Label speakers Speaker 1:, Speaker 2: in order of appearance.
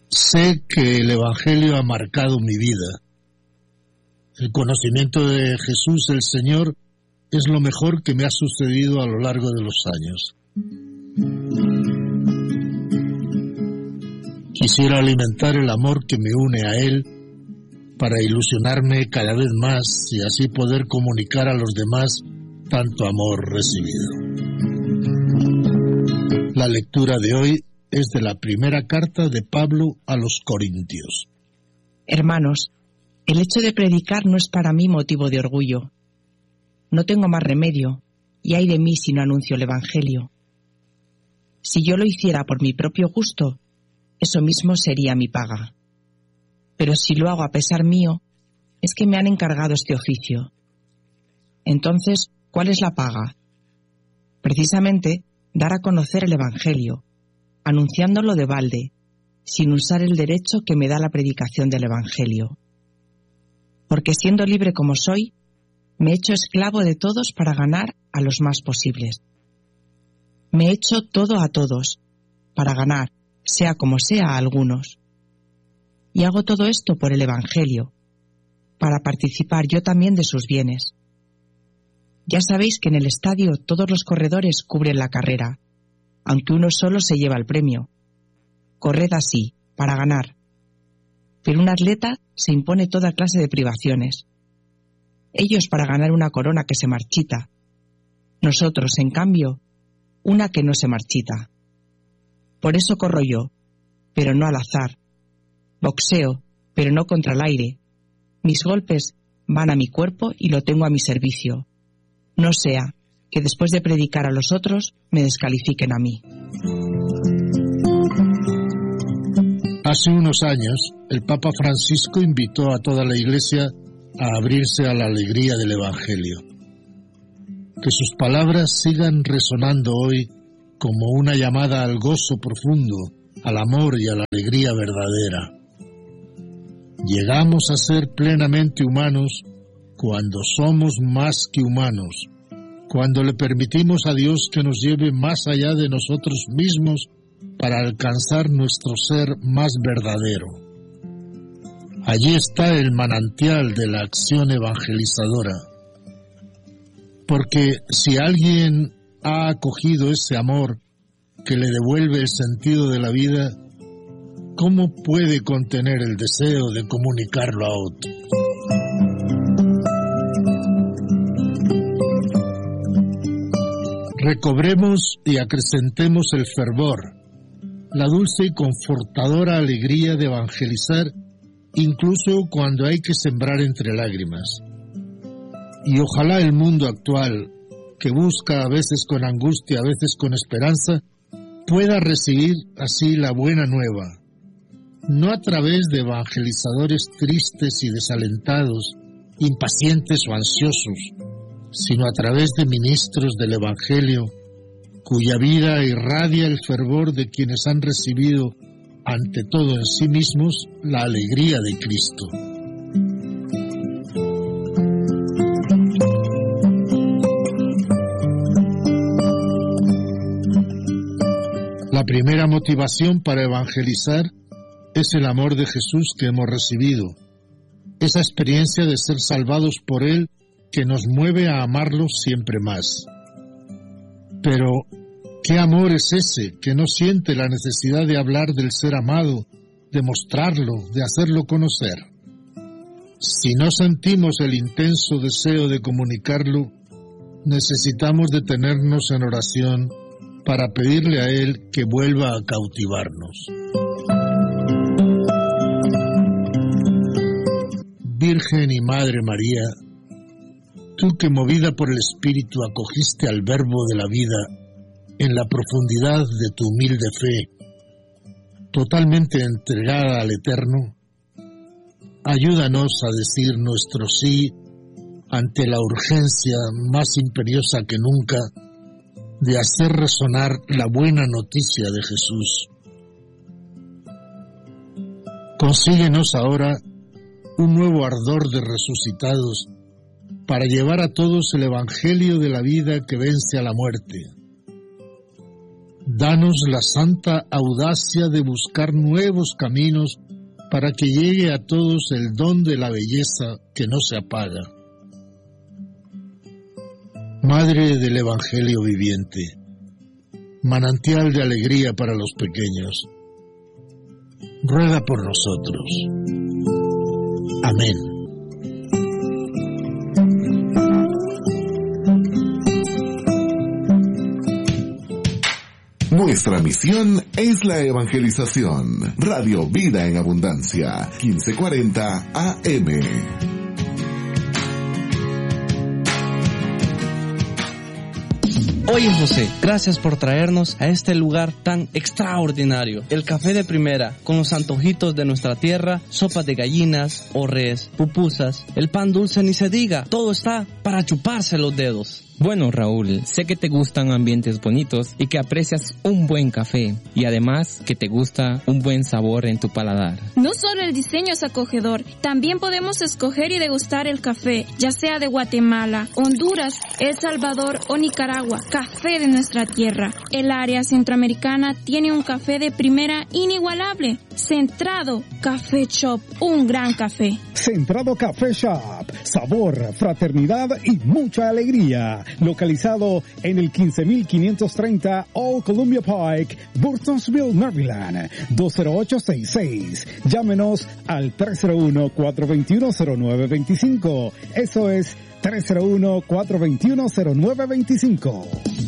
Speaker 1: Sé que el Evangelio ha marcado mi vida. El conocimiento de Jesús el Señor es lo mejor que me ha sucedido a lo largo de los años. Quisiera alimentar el amor que me une a Él para ilusionarme cada vez más y así poder comunicar a los demás tanto amor recibido. La lectura de hoy es de la primera carta de Pablo a los Corintios.
Speaker 2: Hermanos, el hecho de predicar no es para mí motivo de orgullo. No tengo más remedio, y ay de mí si no anuncio el Evangelio. Si yo lo hiciera por mi propio gusto, eso mismo sería mi paga. Pero si lo hago a pesar mío, es que me han encargado este oficio. Entonces, ¿cuál es la paga? Precisamente, dar a conocer el Evangelio, anunciándolo de balde, sin usar el derecho que me da la predicación del Evangelio. Porque siendo libre como soy, me he hecho esclavo de todos para ganar a los más posibles. Me he hecho todo a todos, para ganar, sea como sea, a algunos. Y hago todo esto por el Evangelio, para participar yo también de sus bienes. Ya sabéis que en el estadio todos los corredores cubren la carrera, aunque uno solo se lleva el premio. Corred así, para ganar. Pero un atleta se impone toda clase de privaciones. Ellos para ganar una corona que se marchita. Nosotros, en cambio, una que no se marchita. Por eso corro yo, pero no al azar. Boxeo, pero no contra el aire. Mis golpes van a mi cuerpo y lo tengo a mi servicio. No sea que después de predicar a los otros me descalifiquen a mí.
Speaker 1: Hace unos años, el Papa Francisco invitó a toda la Iglesia a abrirse a la alegría del Evangelio. Que sus palabras sigan resonando hoy como una llamada al gozo profundo, al amor y a la alegría verdadera. Llegamos a ser plenamente humanos cuando somos más que humanos, cuando le permitimos a Dios que nos lleve más allá de nosotros mismos para alcanzar nuestro ser más verdadero. Allí está el manantial de la acción evangelizadora. Porque si alguien ha acogido ese amor que le devuelve el sentido de la vida, ¿cómo puede contener el deseo de comunicarlo a otro? Recobremos y acrecentemos el fervor, la dulce y confortadora alegría de evangelizar, incluso cuando hay que sembrar entre lágrimas. Y ojalá el mundo actual, que busca a veces con angustia, a veces con esperanza, pueda recibir así la buena nueva, no a través de evangelizadores tristes y desalentados, impacientes o ansiosos, sino a través de ministros del Evangelio, cuya vida irradia el fervor de quienes han recibido, ante todo en sí mismos, la alegría de Cristo. La primera motivación para evangelizar es el amor de Jesús que hemos recibido, esa experiencia de ser salvados por Él que nos mueve a amarlo siempre más. Pero, ¿qué amor es ese que no siente la necesidad de hablar del ser amado, de mostrarlo, de hacerlo conocer? Si no sentimos el intenso deseo de comunicarlo, necesitamos detenernos en oración para pedirle a Él que vuelva a cautivarnos. Virgen y Madre María, tú que movida por el Espíritu acogiste al Verbo de la vida en la profundidad de tu humilde fe, totalmente entregada al Eterno, ayúdanos a decir nuestro sí ante la urgencia más imperiosa que nunca de hacer resonar la buena noticia de Jesús. Consíguenos ahora un nuevo ardor de resucitados para llevar a todos el Evangelio de la vida que vence a la muerte. Danos la santa audacia de buscar nuevos caminos para que llegue a todos el don de la belleza que no se apaga. Madre del Evangelio viviente, manantial de alegría para los pequeños, ruega por nosotros. Amén.
Speaker 3: Nuestra misión es la evangelización. Radio Vida en Abundancia, 1540 AM.
Speaker 4: Oye José, gracias por traernos a este lugar tan extraordinario. El café de primera, con los antojitos de nuestra tierra, sopas de gallinas o res, pupusas, el pan dulce ni se diga, todo está para chuparse los dedos.
Speaker 5: Bueno, Raúl, sé que te gustan ambientes bonitos y que aprecias un buen café y además que te gusta un buen sabor en tu paladar.
Speaker 6: No solo el diseño es acogedor, también podemos escoger y degustar el café, ya sea de Guatemala, Honduras, El Salvador o Nicaragua, café de nuestra tierra. El área centroamericana tiene un café de primera inigualable. Centrado Café Shop, un gran café.
Speaker 7: Centrado Café Shop, sabor, fraternidad y mucha alegría. Localizado en el 15530 Old Columbia Pike, Burtonsville, Maryland, 20866. Llámenos al 301-421-0925. Eso es 301-421-0925.